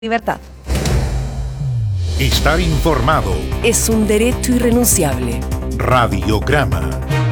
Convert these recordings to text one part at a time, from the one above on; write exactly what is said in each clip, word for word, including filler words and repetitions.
Libertad. Estar informado es un derecho irrenunciable. Radiograma.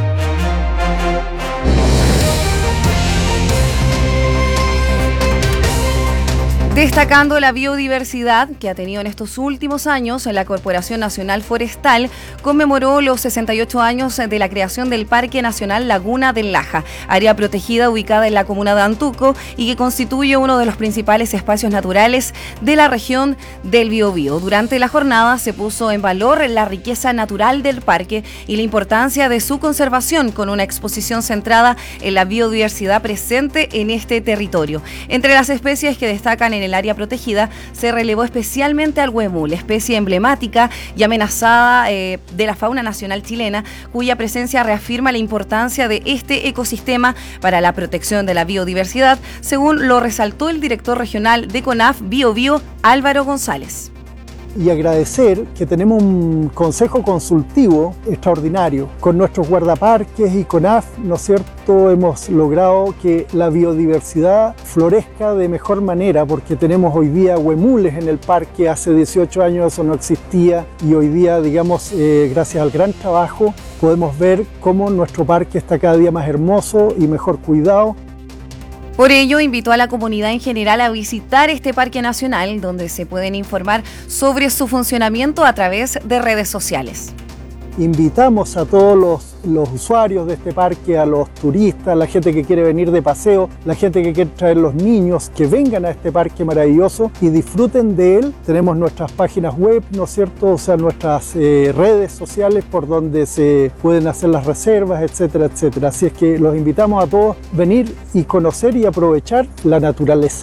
Destacando la biodiversidad que ha tenido en estos últimos años, la Corporación Nacional Forestal conmemoró los sesenta y ocho años de la creación del Parque Nacional Laguna del Laja, área protegida ubicada en la comuna de Antuco y que constituye uno de los principales espacios naturales de la región del Biobío. Durante la jornada se puso en valor la riqueza natural del parque y la importancia de su conservación, con una exposición centrada en la biodiversidad presente en este territorio. Entre las especies que destacan en el área protegida se relevó especialmente al huemul, especie emblemática y amenazada eh, de la fauna nacional chilena, cuya presencia reafirma la importancia de este ecosistema para la protección de la biodiversidad, según lo resaltó el director regional de CONAF Biobío, Álvaro González. Y agradecer que tenemos un consejo consultivo extraordinario con nuestros guardaparques y CONAF, ¿no es cierto? Hemos logrado que la biodiversidad florezca de mejor manera, porque tenemos hoy día huemules en el parque. Hace dieciocho años eso no existía y hoy día, digamos, eh, gracias al gran trabajo, podemos ver cómo nuestro parque está cada día más hermoso y mejor cuidado. Por ello, invitó a la comunidad en general a visitar este parque nacional, donde se pueden informar sobre su funcionamiento a través de redes sociales. Invitamos a todos los, los usuarios de este parque, a los turistas, la gente que quiere venir de paseo, la gente que quiere traer los niños, que vengan a este parque maravilloso y disfruten de él. Tenemos nuestras páginas web, ¿no es cierto? O sea, nuestras eh, redes sociales por donde se pueden hacer las reservas, etcétera, etcétera. Así es que los invitamos a todos a venir y conocer y aprovechar la naturaleza.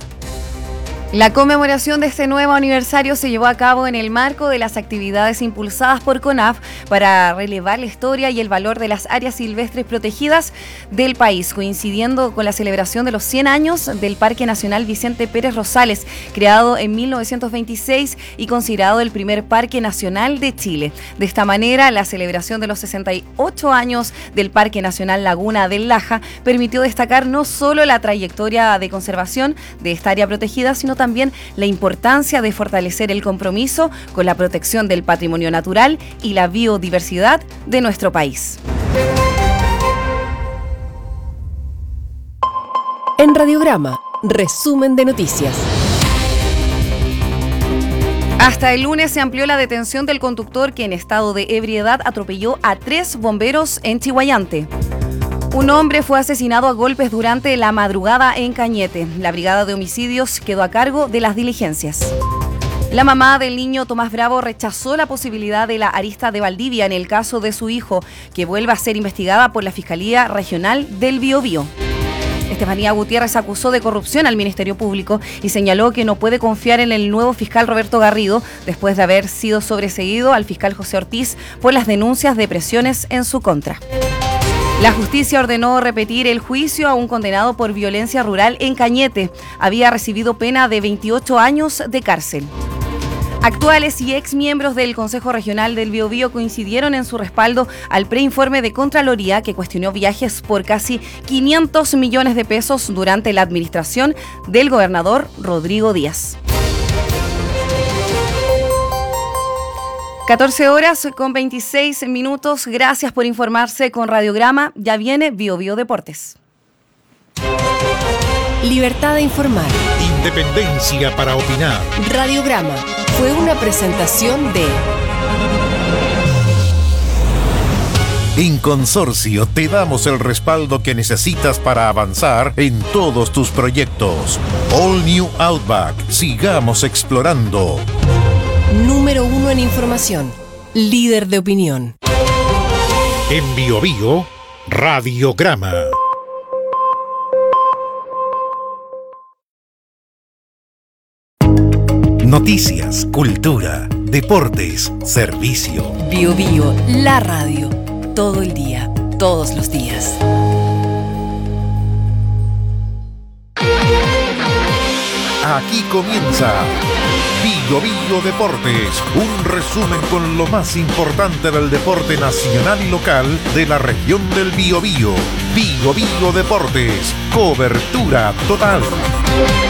La conmemoración de este nuevo aniversario se llevó a cabo en el marco de las actividades impulsadas por CONAF para relevar la historia y el valor de las áreas silvestres protegidas del país, coincidiendo con la celebración de los cien años del Parque Nacional Vicente Pérez Rosales, creado en mil novecientos veintiséis y considerado el primer parque nacional de Chile. De esta manera, la celebración de los sesenta y ocho años del Parque Nacional Laguna del Laja permitió destacar no solo la trayectoria de conservación de esta área protegida, sino también la importancia de fortalecer el compromiso con la protección del patrimonio natural y la biodiversidad de nuestro país. En Radiograma, resumen de noticias. Hasta el lunes se amplió la detención del conductor que en estado de ebriedad atropelló a tres bomberos en Chihuayante. Un hombre fue asesinado a golpes durante la madrugada en Cañete. La brigada de homicidios quedó a cargo de las diligencias. La mamá del niño Tomás Bravo rechazó la posibilidad de la arista de Valdivia en el caso de su hijo, que vuelva a ser investigada por la Fiscalía Regional del Biobío. Estefanía Gutiérrez acusó de corrupción al Ministerio Público y señaló que no puede confiar en el nuevo fiscal Roberto Garrido después de haber sido sobreseído al fiscal José Ortiz por las denuncias de presiones en su contra. La justicia ordenó repetir el juicio a un condenado por violencia rural en Cañete. Había recibido pena de veintiocho años de cárcel. Actuales y ex miembros del Consejo Regional del Biobío coincidieron en su respaldo al preinforme de Contraloría que cuestionó viajes por casi quinientos millones de pesos durante la administración del gobernador Rodrigo Díaz. catorce horas con veintiséis minutos. Gracias por informarse con Radiograma. Ya viene Biobío Deportes. Libertad de informar. Independencia para opinar. Radiograma fue una presentación de... En Consorcio te damos el respaldo que necesitas para avanzar en todos tus proyectos. All New Outback. Sigamos explorando. Número uno en información. Líder de opinión. En Biobío, Radiograma. Noticias, cultura, deportes, servicio. Biobío, la radio. Todo el día, todos los días. Aquí comienza Biobío Deportes, un resumen con lo más importante del deporte nacional y local de la región del Biobío. Biobío Deportes, cobertura total.